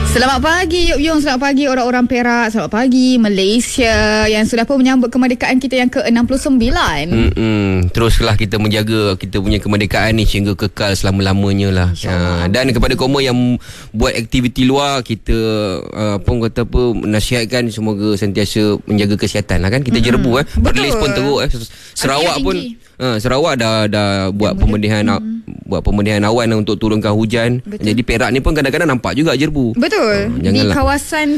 Selamat pagi Yop Yung, selamat pagi orang-orang Perak, selamat pagi Malaysia yang sudah pun menyambut kemerdekaan kita yang ke-69. Teruslah kita menjaga kita punya kemerdekaan ni sehingga kekal selama-lamanya lah. Dan kepada kaum yang buat aktiviti luar, kita nasihatkan semoga sentiasa menjaga kesihatan lah kan. Kita jerebu Perlis pun teruk Sarawak pun Sarawak dah buat pembendihan awan untuk turunkan hujan. Betul. Jadi Perak ni pun kadang-kadang nampak juga jerebu. Betul. Di kawasan